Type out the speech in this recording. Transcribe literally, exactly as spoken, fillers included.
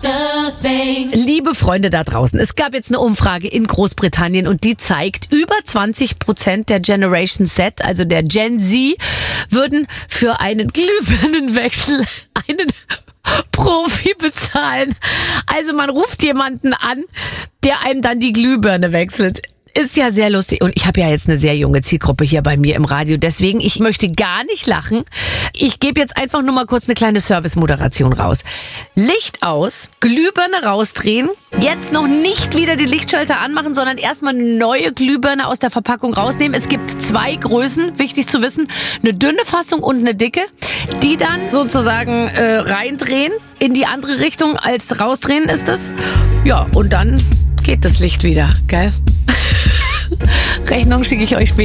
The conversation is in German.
Liebe Freunde da draußen, es gab jetzt eine Umfrage in Großbritannien und die zeigt, über zwanzig Prozent der Generation Z, also der Gen Z, würden für einen Glühbirnenwechsel einen Profi bezahlen. Also man ruft jemanden an, der einem dann die Glühbirne wechselt. Ist ja sehr lustig. Und ich habe ja jetzt eine sehr junge Zielgruppe hier bei mir im Radio. Deswegen, ich möchte gar nicht lachen. Ich gebe jetzt einfach nur mal kurz eine kleine Service-Moderation raus. Licht aus, Glühbirne rausdrehen. Jetzt noch nicht wieder die Lichtschalter anmachen, sondern erstmal eine neue Glühbirne aus der Verpackung rausnehmen. Es gibt zwei Größen, wichtig zu wissen. Eine dünne Fassung und eine dicke. Die dann sozusagen äh, reindrehen in die andere Richtung als rausdrehen ist es. Ja, und dann geht das Licht wieder, gell? Rechnung schicke ich euch später.